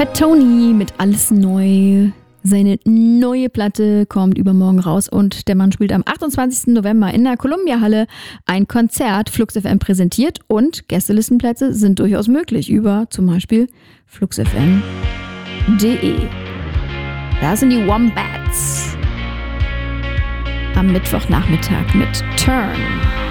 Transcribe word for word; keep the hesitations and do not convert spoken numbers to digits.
Fat Tony mit Alles Neu. Seine neue Platte kommt übermorgen raus und der Mann spielt am achtundzwanzigsten November in der Columbia-Halle ein Konzert. Flux F M präsentiert und Gästelistenplätze sind durchaus möglich über zum Beispiel fluxfm punkt de. Da sind die Wombats am Mittwochnachmittag mit Turn.